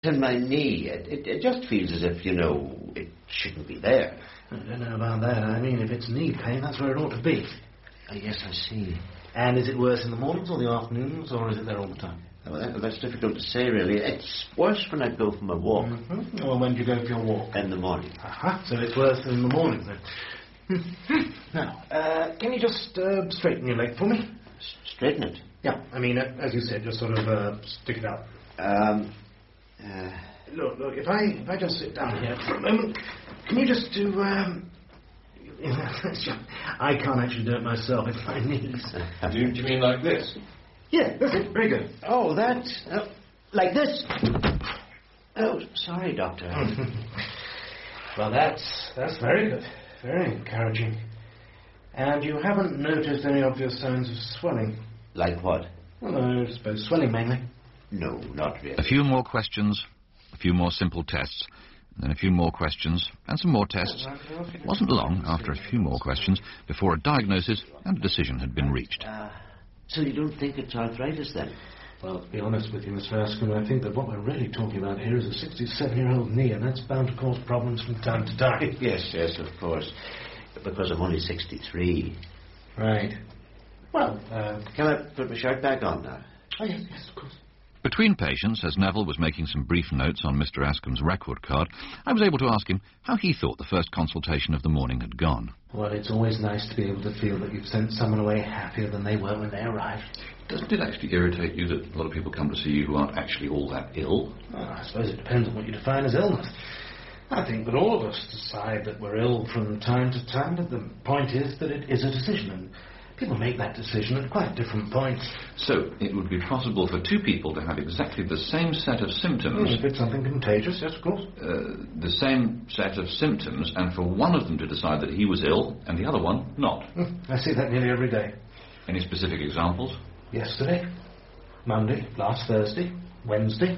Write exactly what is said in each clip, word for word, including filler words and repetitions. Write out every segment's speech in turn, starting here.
in my knee. It, it, it just feels as if, you know, it shouldn't be there. I don't know about that. I mean, if it's knee pain, that's where it ought to be. Oh, yes, I see. And is it worse in the mornings or the afternoons, or is it there all the time? Well, that, that's difficult to say, really. It's worse when I go for my walk. Mm-hmm. Well, when do you go for your walk? In the morning. Uh-huh. So it's worse in the morning, then. Now, uh, can you just uh, straighten your leg for me? S- straighten it? Yeah, I mean, uh, as you said, just sort of uh, stick it out. Um, uh... Look, look, if I, if I just sit down here for a moment, can you just do, um... I can't actually do it myself, it's my knees. do, you, do you mean like this? Yeah, that's it, very good. Oh, that... Uh, like this? Oh, sorry, Doctor. Well, that's, that's very good. Very encouraging. And you haven't noticed any obvious signs of swelling? Like what? Well, I suppose swelling mainly. No, not really. A few more questions, a few more simple tests, and then a few more questions, and some more tests. It wasn't long, after a few more questions, before a diagnosis and a decision had been reached. Uh, so you don't think it's arthritis, then? Well, to be honest with you, Mister Askham, I think that what we're really talking about here is a sixty-seven-year-old knee, and that's bound to cause problems from time to time. Yes, yes, of course. Because I'm only sixty-three. Right. Well, uh... Can I put my shirt back on now? Oh, yes, yes, of course. Between patients, as Neville was making some brief notes on Mister Askham's record card, I was able to ask him how he thought the first consultation of the morning had gone. Well, it's always nice to be able to feel that you've sent someone away happier than they were when they arrived. Doesn't it actually irritate you that a lot of people come to see you who aren't actually all that ill? Well, I suppose it depends on what you define as illness. I think that all of us decide that we're ill from time to time, but the point is that it is a decision, and people make that decision at quite different points. So, it would be possible for two people to have exactly the same set of symptoms... Well, if it's something contagious, yes, of course. Uh, the same set of symptoms, and for one of them to decide that he was ill, and the other one not. Mm, I see that nearly every day. Any specific examples? Yesterday, Monday, last Thursday, Wednesday.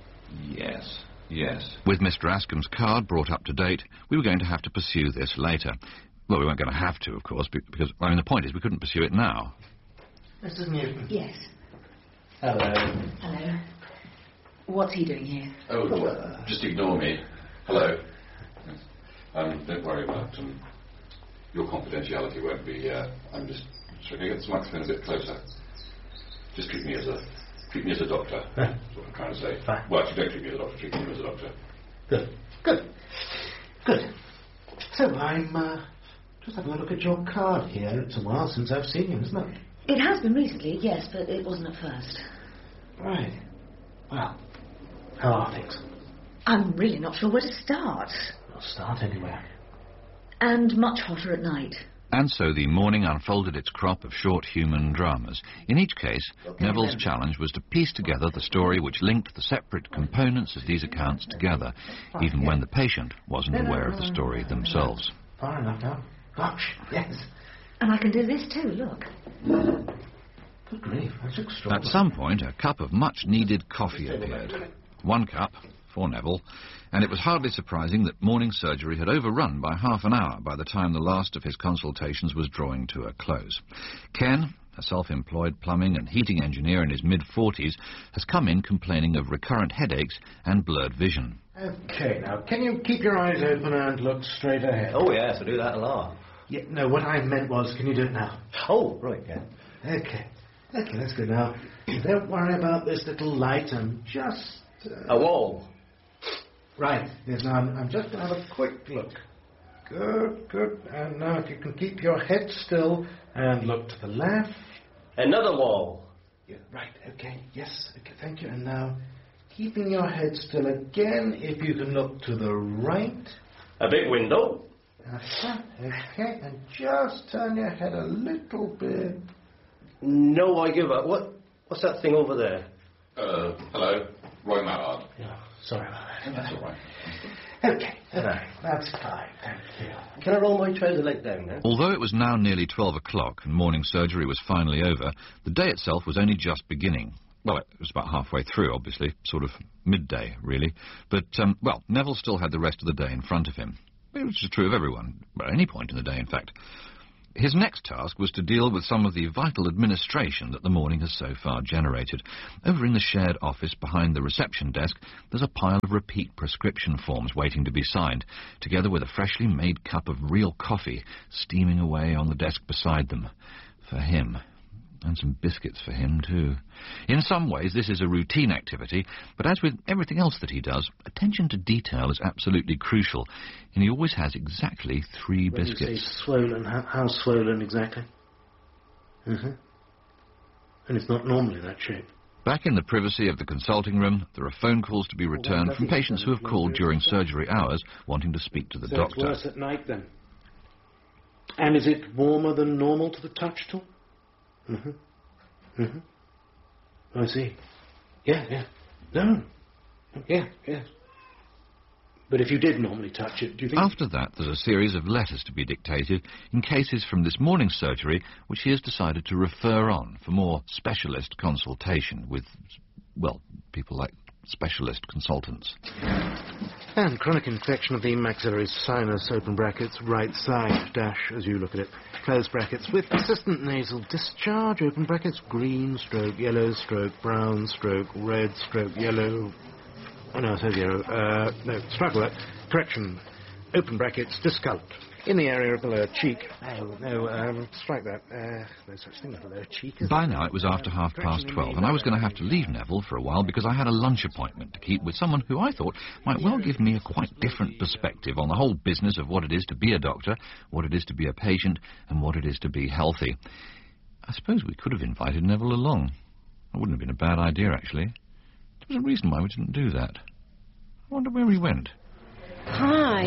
Yes, yes. With Mister Askham's card brought up to date, we were going to have to pursue this later. Well, we weren't going to have to, of course, because, I mean, the point is we couldn't pursue it now. Missus Newton. Yes. Hello. Hello. What's he doing here? Oh, uh, just ignore me. Hello. Yes. Um, don't worry about um, your confidentiality won't be... Uh, I'm just trying to get the microphone a bit closer. Just treat me as a... Treat me as a doctor. Huh. That's what I'm trying to say. Fine. Well, actually, don't treat me as a doctor. Treat me as a doctor. Good. Good. Good. So, I'm, uh... just having a look at your card here. It's a while since I've seen you, isn't it? It has been recently, yes, but it wasn't at first. Right. Well, how are things? I'm really not sure where to start. I'll start anywhere. And much hotter at night. And so the morning unfolded its crop of short human dramas. In each case, okay, Neville's then. challenge was to piece together the story which linked the separate components of these accounts together, Fine, even yeah. when the patient wasn't no, aware no, no, of the story no, no, themselves. No. Far enough now. Gosh, yes. And I can do this too, look. Good grief, that's extraordinary. At some point, a cup of much-needed coffee appeared. One cup, for Neville, and it was hardly surprising that morning surgery had overrun by half an hour by the time the last of his consultations was drawing to a close. Ken, a self-employed plumbing and heating engineer in his mid-forties, has come in complaining of recurrent headaches and blurred vision. Okay, now, can you keep your eyes open and look straight ahead? Oh, yes, I do that a lot. Yeah, no, what I meant was, can you do it now? Oh, right, yeah. Okay. Okay, that's good. Now, don't worry about this little light. I'm just... Uh... A wall. Right. Yes, now, I'm, I'm just going to have a quick look. Good, good. And now, if you can keep your head still and look to the left. Another wall. Yeah, right, okay. Yes, okay, thank you. And now, keeping your head still again, if you can look to the right. A big window. Uh-huh. Okay, and just turn your head a little bit. No, I give up. What? What's that thing over there? Uh, hello. Roy Mallard. Yeah, sorry about that. That's all right. Okay, right, that's fine, thank you. Can I roll my trouser leg down now? Although it was now nearly twelve o'clock and morning surgery was finally over, the day itself was only just beginning. Well, it was about halfway through, obviously, sort of midday, really. But, um, well, Neville still had the rest of the day in front of him. It was true of everyone, at any point in the day, in fact. His next task was to deal with some of the vital administration that the morning has so far generated. Over in the shared office behind the reception desk, there's a pile of repeat prescription forms waiting to be signed, together with a freshly made cup of real coffee steaming away on the desk beside them. For him. And some biscuits for him, too. In some ways, this is a routine activity, but as with everything else that he does, attention to detail is absolutely crucial, and he always has exactly three When biscuits. you say swollen, how, how swollen exactly? Mm-hmm. And it's not normally that shape. Back in the privacy of the consulting room, there are phone calls to be returned from patients who have called during surgery hours wanting to speak to the so doctor. It's worse at night, then? And is it warmer than normal to the touch, too? Mm-hmm. Mm-hmm. I see. Yeah, yeah. No. Yeah, yes. But if you did normally touch it, do you think... After that, there's a series of letters to be dictated in cases from this morning's surgery which he has decided to refer on for more specialist consultation with, well, people like specialist consultants. And chronic infection of the maxillary sinus, open brackets, right side, dash, as you look at it, close brackets, with persistent nasal discharge, open brackets, green, stroke, yellow, stroke, brown, stroke, red, stroke, yellow... Oh, no, I said yellow. Uh, no, struggle, correction, open brackets, discolored. In the area of the lower cheek. Oh, no, um, strike that. Uh, no such thing as a lower cheek. By now it was after half past twelve, and I was going to have to leave Neville for a while because I had a lunch appointment to keep with someone who I thought might well give me a quite different perspective on the whole business of what it is to be a doctor, what it is to be a patient, and what it is to be healthy. I suppose we could have invited Neville along. It wouldn't have been a bad idea, actually. There was a reason why we didn't do that. I wonder where he went. Hi.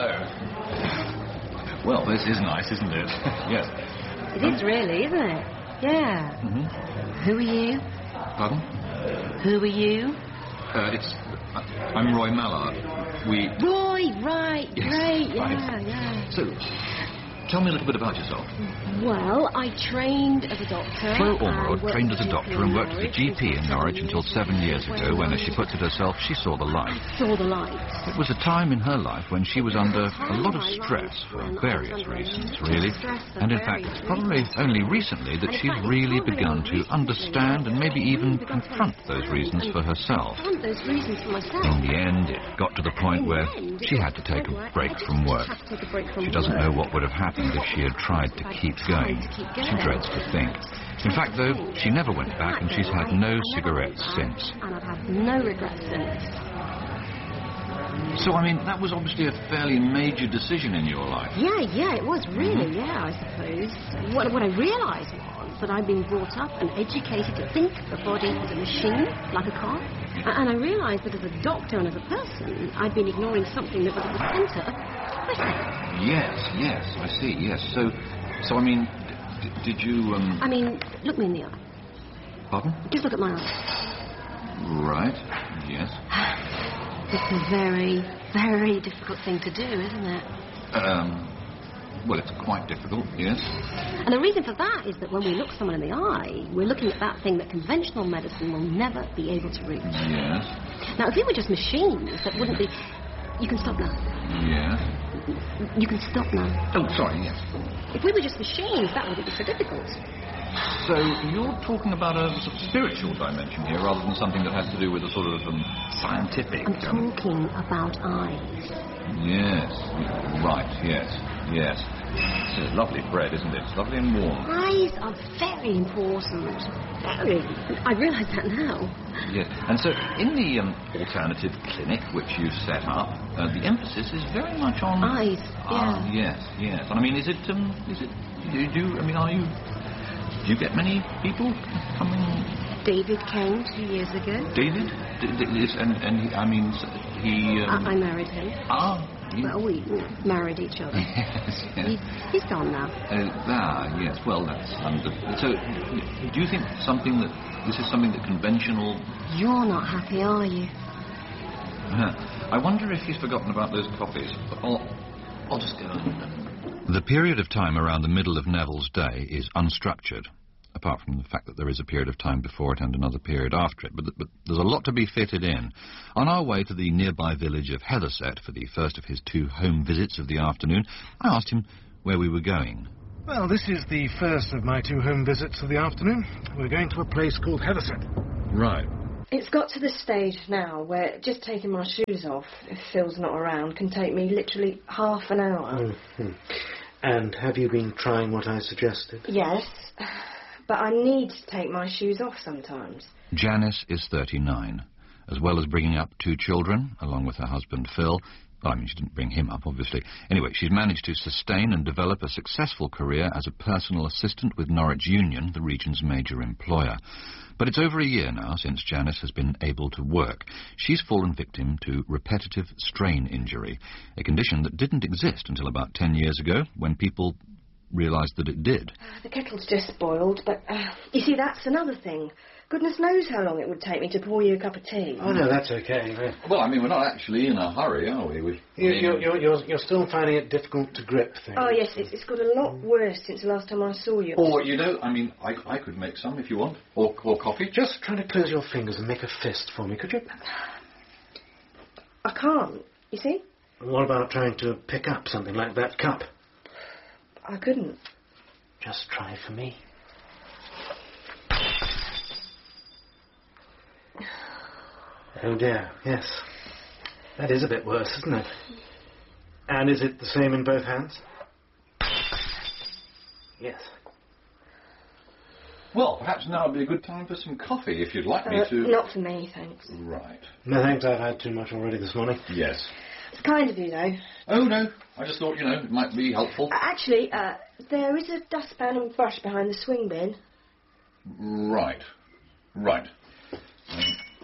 Hello. Well, this is nice, isn't it? Yes. It is really, isn't it? Yeah. Mm-hmm. Who are you? Pardon? Who are you? Uh, it's... Uh, I'm Roy Mallard. We... Roy, right, Yes, great, yeah, right. yeah. So, tell me a little bit about yourself. Well, I trained as a doctor. Flo and Ormerod worked trained as as a doctor and worked as a G P in Norwich until seven years ago when, as she puts it herself, she saw the light. Saw the light. It was a time in her life when she was under a lot of stress for various reasons, really. And in fact, it's probably only recently that she's really begun to understand and maybe even confront those reasons for herself. Those reasons for myself. In the end, it got to the point where she had to take a break from work. She doesn't know what would have happened if she had tried to keep going. She dreads to think. In fact, though, she never went back and she's had no cigarettes since. And I've had no regrets since. So, I mean, that was obviously a fairly major decision in your life. Yeah, yeah, it was really, yeah, I suppose. What, what I realised was that I'd been brought up and educated to think the body as a machine, like a car. And I realised that as a doctor and as a person, I'd been ignoring something that was at the centre of everything. Yes, yes, I see, yes. So, so I mean, d did you, um... I mean, look me in the eye. Pardon? Just look at my eyes. Right, yes. It's a very, very difficult thing to do, isn't it? Um, well, it's quite difficult, yes. And the reason for that is that when we look someone in the eye, we're looking at that thing that conventional medicine will never be able to reach. Yes. Now, if we were just machines, that wouldn't be... You can stop now. Yes. You can stop now. Oh, sorry, yes. If we were just machines, that wouldn't be so difficult. So you're talking about a sort of spiritual dimension here rather than something that has to do with a sort of um, scientific... I'm um, talking about eyes. Yes. Right, yes, yes. It's a lovely bread, isn't it? It's lovely and warm. Eyes are very important. Very. I realise that now. Yes. And so in the um, alternative clinic which you've set up, uh, the emphasis is very much on... Eyes, Ah, yeah. yes, yes. And I mean, is it, um, is it, do you, do, I mean, are you... Do you get many people coming? David came two years ago. David? D d is, and, and he, I mean, he... Um, I, I married him. Ah, you... Well, we married each other. yes, yes. He's, he's gone now. Uh, ah, yes, well, that's... Under, so, do you think something that... This is something that conventional... You're not happy, are you? Uh, I wonder if he's forgotten about those copies. I'll, I'll just go and... The period of time around the middle of Neville's day is unstructured, apart from the fact that there is a period of time before it and another period after it. But, but there's a lot to be fitted in. On our way to the nearby village of Heatherset for the first of his two home visits of the afternoon, I asked him where we were going. Well, this is the first of my two home visits of the afternoon. We're going to a place called Heatherset. Right. It's got to the stage now where just taking my shoes off, if Phil's not around, can take me literally half an hour. Mm-hmm. And have you been trying what I suggested? Yes, but I need to take my shoes off sometimes. Janice is thirty-nine. As well as bringing up two children, along with her husband Phil, well, I mean, she didn't bring him up, obviously. Anyway, she's managed to sustain and develop a successful career as a personal assistant with Norwich Union, the region's major employer. But it's over a year now since Janice has been able to work. She's fallen victim to repetitive strain injury, a condition that didn't exist until about ten years ago, when people realised that it did. Uh, the kettle's just boiled, but uh, you see, that's another thing. Goodness knows how long it would take me to pour you a cup of tea. Oh, no, that's okay. Well, I mean, we're not actually in a hurry, are we? we you, you're, you're, you're, you're still finding it difficult to grip things. Oh, yes, it's, it's got a lot worse since the last time I saw you. Or, you know, I mean, I, I could make some if you want. Or, or coffee. Just try to close your fingers and make a fist for me, could you? I can't, you see? What about trying to pick up something like that cup? I couldn't. Just try for me. Oh dear, yes. That is a bit worse, isn't it? And is it the same in both hands? Yes. Well, perhaps now would be a good time for some coffee, if you'd like Uh, me to... not for me, thanks. Right. No thanks, I've had too much already this morning. Yes. It's kind of you, though. Oh, no. I just thought, you know, it might be helpful. Uh, actually, uh, there is a dustpan and brush behind the swing bin. Right. Right. Um,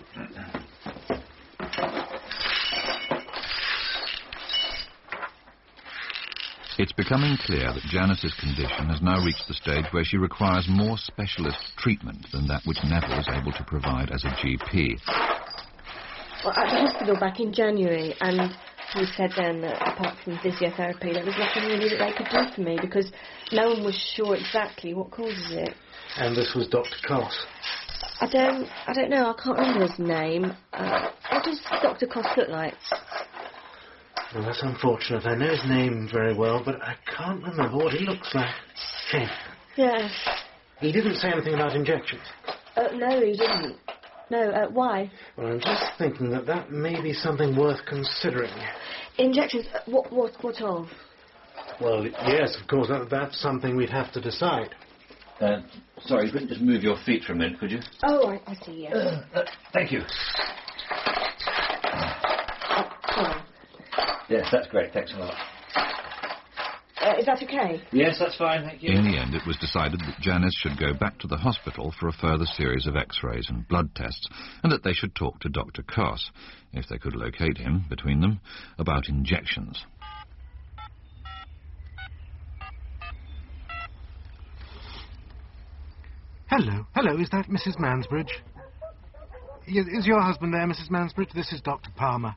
It's becoming clear that Janice's condition has now reached the stage where she requires more specialist treatment than that which Neville is able to provide as a G P. Well, at the hospital back in January, and he said then that apart from physiotherapy, there was nothing really that they could do for me because no one was sure exactly what causes it. And this was Doctor Coss. I don't, I don't know. I can't remember his name. Uh, what does Doctor Coss look like? Well, that's unfortunate. I know his name very well, but I can't remember what he looks like. Shame. Yes. He didn't say anything about injections. Uh, no, he didn't. No, uh, why? Well, I'm just thinking that that may be something worth considering. Injections? Uh, what, what, what of? Well, yes, of course, that, that's something we'd have to decide. Uh, sorry, you couldn't just move your feet for a minute, could you? Oh, I, I see, yes. Uh, uh, thank you. Oh, sorry. Yes, that's great. Thanks a lot. Uh, is that okay? Yes, that's fine. Thank you. In the end, it was decided that Janice should go back to the hospital for a further series of x-rays and blood tests, and that they should talk to Doctor Coss, if they could locate him between them, about injections. Hello. Hello, is that Missus Mansbridge? Is, is your husband there, Missus Mansbridge? This is Doctor Palmer.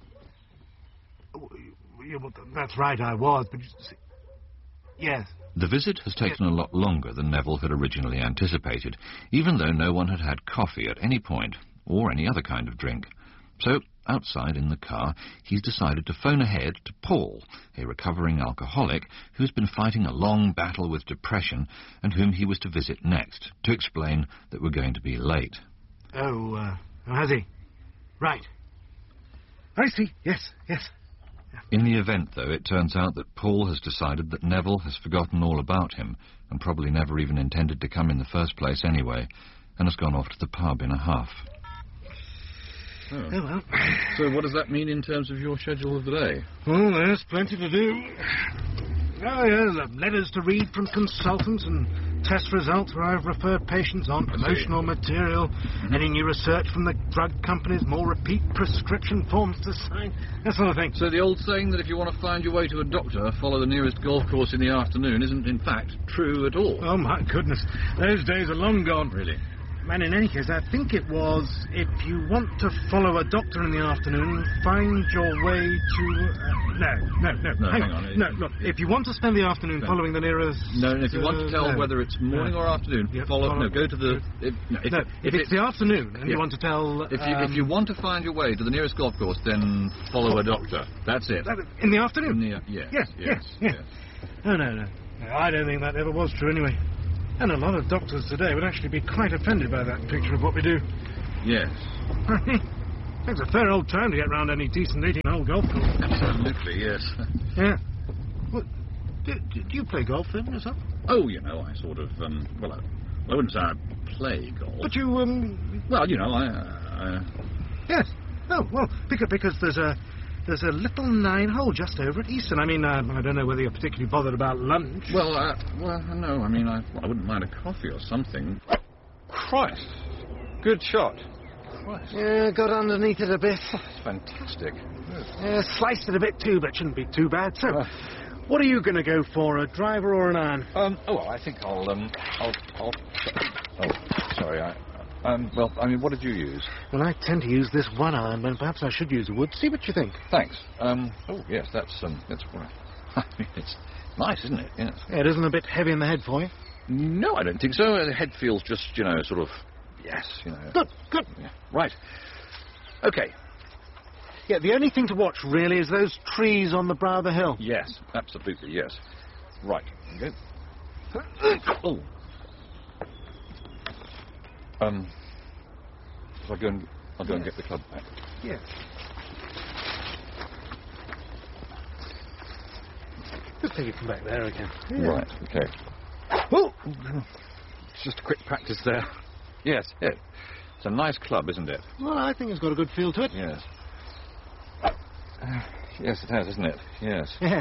Yeah, well, that's right, I was, but... You see, yes. The visit has taken a lot longer than Neville had originally anticipated, even though no one had had coffee at any point, or any other kind of drink. So, outside in the car, he's decided to phone ahead to Paul, a recovering alcoholic who's been fighting a long battle with depression and whom he was to visit next, to explain that we're going to be late. Oh, uh, oh, has he? Right. I see, yes, yes. In the event, though, it turns out that Paul has decided that Neville has forgotten all about him, and probably never even intended to come in the first place anyway, and has gone off to the pub in a huff. Oh. Oh, well. So what does that mean in terms of your schedule of the day? Well, there's plenty to do. Oh, yes, uh, letters to read from consultants and test results where I've referred patients on, promotional material, mm-hmm. any new research from the drug companies, more repeat prescription forms to sign, that sort of thing. So the old saying that if you want to find your way to a doctor, follow the nearest golf course in the afternoon isn't, in fact, true at all. Oh, my goodness. Those days are long gone. Really? And in any case, I think it was, if you want to follow a doctor in the afternoon, find your way to... Uh, no, no, no, no, hang hang on. on. No, look, if you want to spend the afternoon no. following the nearest... No, and if you want to tell uh, no. whether it's morning no. or afternoon, yep, follow... follow No, go to the... If, no, if, no, if, if it's it, the afternoon and yeah. you want to tell... If you, um, if you want to find your way to the nearest golf course, then follow a doctor. That's it. In the afternoon? In the, uh, yes, yes, yes, yes, yes. yes. No, no, no. I don't think that ever was true anyway. And a lot of doctors today would actually be quite offended by that picture of what we do. Yes. It's a fair old time to get round any decent eighteen-hole golf course. Absolutely, yes. Yeah. Well, do, do you play golf then yourself? Oh, you know, I sort of, um, well, I, I wouldn't say I play golf. But you, um... Well, you know, I... Uh, Yes. Oh, well, because, because there's a... There's a little nine-hole just over at Easton. I mean, uh, I don't know whether you're particularly bothered about lunch. Well, uh, well, no, I mean, I, well, I wouldn't mind a coffee or something. Christ. Good shot. Christ. Yeah, got underneath it a bit. That's fantastic. Yeah, sliced it a bit too, but shouldn't be too bad. So, Uh, what are you going to go for, a driver or an iron? Um, oh, well, I think I'll, um, I'll, I'll... Oh, sorry, I... Um, well, I mean, what did you use? Well, I tend to use this one iron, but perhaps I should use a wood. See what you think. Thanks. Um, oh, yes, that's, um, that's right. I mean, it's nice, isn't it? Yes. Yeah, it isn't a bit heavy in the head for you? No, I don't think so. The head feels just, you know, sort of, yes, you know. Good, good. Yeah. Right. Okay. Yeah, the only thing to watch, really, is those trees on the brow of the hill. Yes, absolutely, yes. Right. Okay. Oh. Um, shall I go and, I'll go and get the club back. Yeah. Just take it from back there again. Yeah. Right, okay. Oh! It's just a quick practice there. Yes, yes. It's a nice club, isn't it? Well, I think it's got a good feel to it. Yes. Uh, yes, it has, isn't it? Yes. Yeah.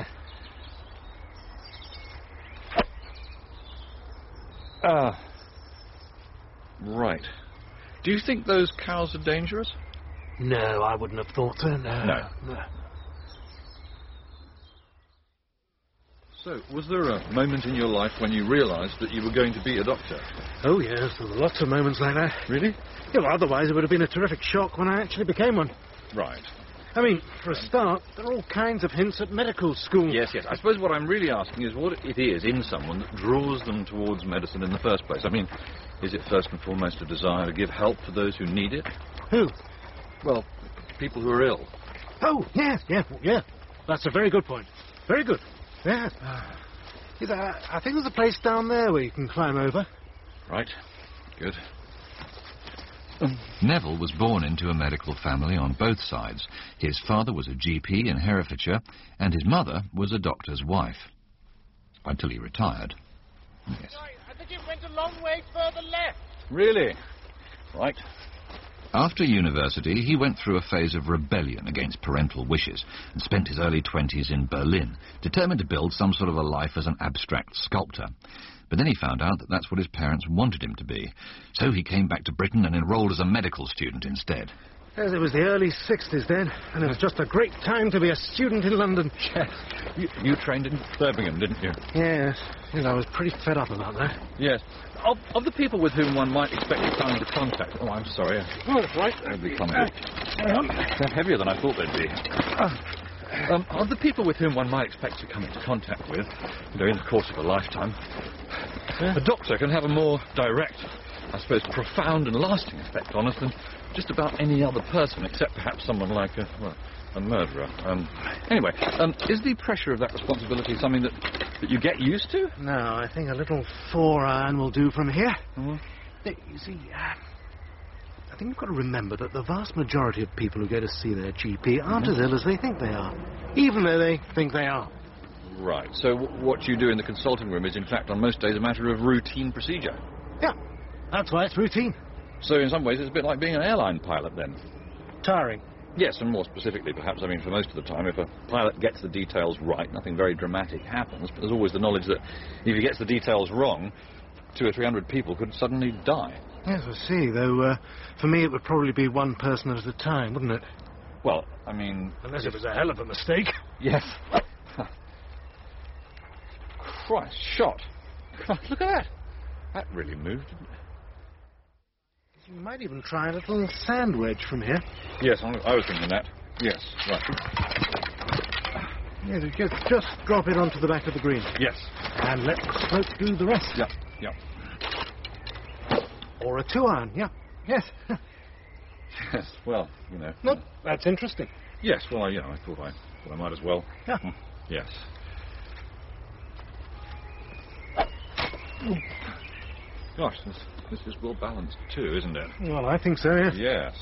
Ah. Right. Do you think those cows are dangerous? No, I wouldn't have thought so, no. No. no. So, was there a moment in your life when you realised that you were going to be a doctor? Oh, yes, there were lots of moments like that. Really? Yeah, well, otherwise it would have been a terrific shock when I actually became one. Right. I mean, for a start, there are all kinds of hints at medical school. Yes, yes. I suppose what I'm really asking is what it is in someone that draws them towards medicine in the first place. I mean, is it first and foremost a desire to give help to those who need it? Who? Well, people who are ill. Oh, yes, yeah, yeah. That's a very good point. Very good. Yeah. Yes, I, I think there's a place down there where you can climb over. Right. Good. Neville was born into a medical family on both sides. His father was a G P in Herefordshire, and his mother was a doctor's wife. Until he retired. Yes. Sorry, I think it went a long way further left. Really? Right. After university, he went through a phase of rebellion against parental wishes and spent his early twenties in Berlin, determined to build some sort of a life as an abstract sculptor. But then he found out that that's what his parents wanted him to be. So he came back to Britain and enrolled as a medical student instead. Yes, it was the early sixties then, and it was just a great time to be a student in London. Yes. You, you trained in Birmingham, didn't you? Yes. Yes, I was pretty fed up about that. Yes. Of, of the people with whom one might expect to come into contact... Oh, I'm sorry. Oh, that's right. They'll become a bit... They're heavier than I thought they'd be. Um, of the people with whom one might expect to come into contact with, you know, in the course of a lifetime, yeah. A doctor can have a more direct, I suppose, profound and lasting effect on us than just about any other person, except perhaps someone like a, well, a murderer. Um, anyway, um, is the pressure of that responsibility something that, that you get used to? No, I think a little four iron will do from here. Mm-hmm. You see, uh, I think you've got to remember that the vast majority of people who go to see their G P aren't mm-hmm. as ill as they think they are, even though they think they are. Right, so w what you do in the consulting room is, in fact, on most days, a matter of routine procedure. Yeah, that's why it's routine. So, in some ways, it's a bit like being an airline pilot, then? Tiring. Yes, and more specifically, perhaps, I mean, for most of the time, if a pilot gets the details right, nothing very dramatic happens, but there's always the knowledge that if he gets the details wrong, two or three hundred people could suddenly die. Yes, I see, though, uh, for me it would probably be one person at a time, wouldn't it? Well, I mean... Unless it was a hell of a mistake. Yes. Christ, shot. Christ, look at that. That really moved, didn't it? You might even try a little sand wedge from here. Yes, I was thinking that. Yes, right. Yeah, just, just drop it onto the back of the green. Yes. And let the stroke do the rest. Yeah, yeah. Or a two-iron, yeah. Yes. Yes, well, you know. No, that's interesting. Yes, well, you know, I thought I, thought I might as well. Yeah. Yes. Gosh, this, this is well balanced too, isn't it? Well, I think so, yes. Yes.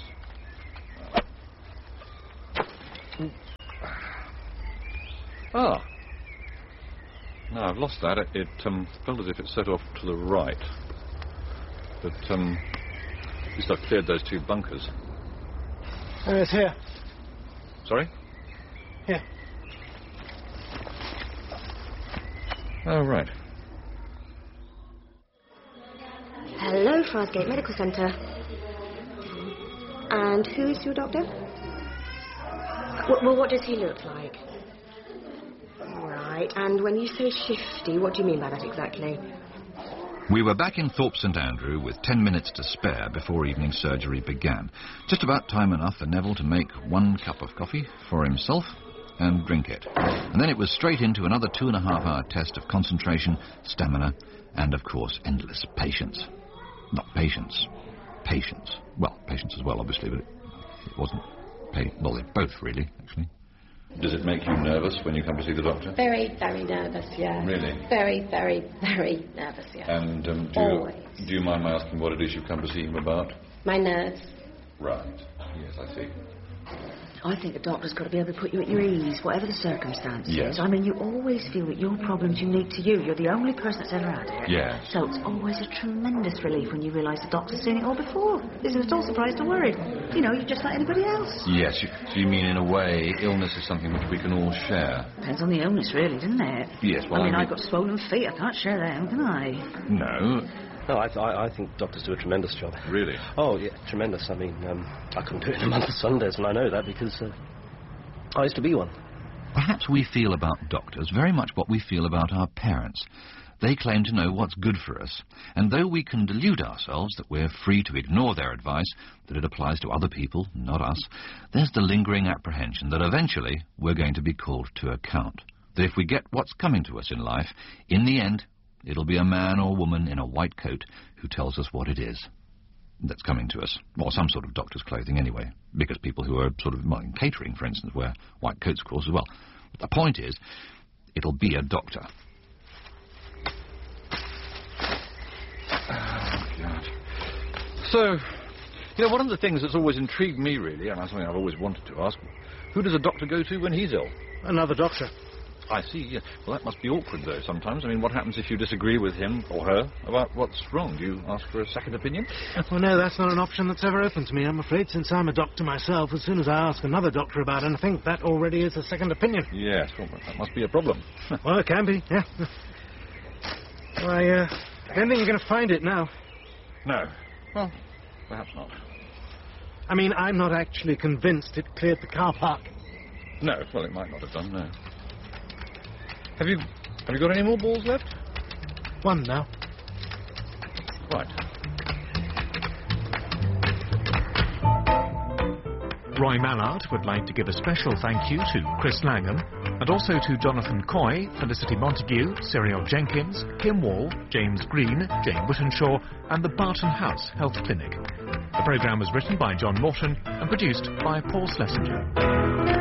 Ah. No, I've lost that. It, it um, felt as if it set off to the right. But, um, at least I've cleared those two bunkers. Oh, it's here. Sorry? Here. Oh, right. Hello, Frostgate Medical Centre. And who is your doctor? Well, well, what does he look like? Right, and when you say shifty, what do you mean by that exactly? We were back in Thorpe St Andrew with ten minutes to spare before evening surgery began. Just about time enough for Neville to make one cup of coffee for himself and drink it. And then it was straight into another two and a half hour test of concentration, stamina, and, of course, endless patience. Not patience. Patience. Well, patience as well, obviously, but it, it wasn't... Pa- well, they're both, really, actually. Does it make you nervous when you come to see the doctor? Very, very nervous, yeah. Really? Very, very, very nervous, yeah. And um, do, Always. you, do you mind my asking what it is you've come to see him about? My nerves. Right. Yes, I see. I think the doctor's got to be able to put you at your ease, whatever the circumstances. Yes. I mean, you always feel that your problem's unique to you. You're the only person that's ever had it. Yes. So it's always a tremendous relief when you realise the doctor's seen it all before. Isn't at all surprised or worried. You know, you're just like anybody else. Yes, you, so you mean in a way illness is something which we can all share? Depends on the illness, really, doesn't it? Yes, well, I mean, I mean... I've got swollen feet. I can't share them, can I? No. No, I, I, I think doctors do a tremendous job. Really? Oh, yeah, tremendous. I mean, um, I couldn't do it in a month of Sundays, and I know that because uh, I used to be one. Perhaps we feel about doctors very much what we feel about our parents. They claim to know what's good for us, and though we can delude ourselves that we're free to ignore their advice, that it applies to other people, not us, there's the lingering apprehension that eventually we're going to be called to account. That if we get what's coming to us in life, in the end, it'll be a man or woman in a white coat who tells us what it is that's coming to us. Or some sort of doctor's clothing anyway, because people who are sort of, well, in catering, for instance, wear white coats, of course, as well. But the point is, it'll be a doctor. Oh, God. So, you know, one of the things that's always intrigued me, really, and that's something I've always wanted to ask, who does a doctor go to when he's ill? Another doctor. I see, yeah. Well, that must be awkward, though, sometimes. I mean, what happens if you disagree with him or her about what's wrong? Do you ask for a second opinion? Well, no, that's not an option that's ever open to me, I'm afraid, since I'm a doctor myself. As soon as I ask another doctor about anything, that already is a second opinion. Yes, well, that must be a problem. Well, it can be, yeah. Well, I, uh, I don't think you're going to find it now. No. Well, perhaps not. I mean, I'm not actually convinced it cleared the car park. No, well, it might not have done, no. Have you have you got any more balls left? One now. Right. Roy Mallard would like to give a special thank you to Chris Langham and also to Jonathan Coy, Felicity Montague, Cyril Jenkins, Kim Wall, James Green, Jane Whittenshaw and the Barton House Health Clinic. The programme was written by John Morton and produced by Paul Schlesinger.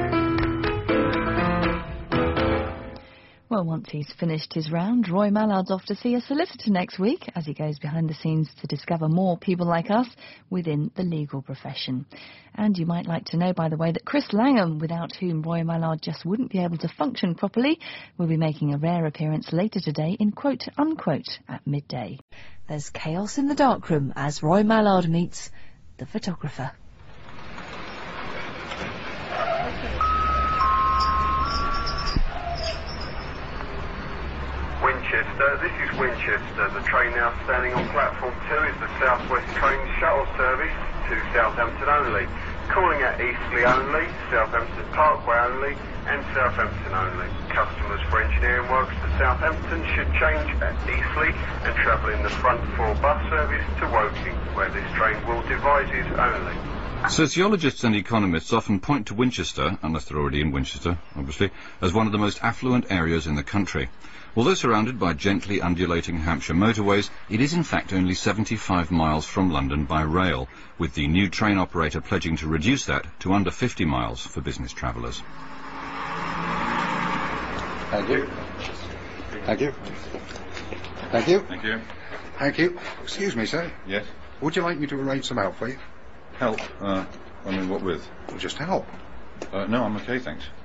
Well, once he's finished his round, Roy Mallard's off to see a solicitor next week as he goes behind the scenes to discover more people like us within the legal profession. And you might like to know, by the way, that Chris Langham, without whom Roy Mallard just wouldn't be able to function properly, will be making a rare appearance later today in Quote Unquote at midday. There's chaos in the darkroom as Roy Mallard meets the photographer. Winchester, this is Winchester. The train now standing on platform two is the South West train shuttle service to Southampton only. Calling at Eastleigh only, Southampton Parkway only, and Southampton only. Customers for engineering works to Southampton should change at Eastleigh and travel in the front four bus service to Woking, where this train will devices only. Sociologists and economists often point to Winchester, unless they're already in Winchester, obviously, as one of the most affluent areas in the country. Although surrounded by gently undulating Hampshire motorways, it is in fact only seventy-five miles from London by rail, with the new train operator pledging to reduce that to under fifty miles for business travellers. Thank you. Thank you. Thank you. Thank you. Thank you. Excuse me, sir. Yes? Would you like me to arrange some help for you? Help? Uh, I mean, what with? Well, just help. Uh, no, I'm okay, thanks.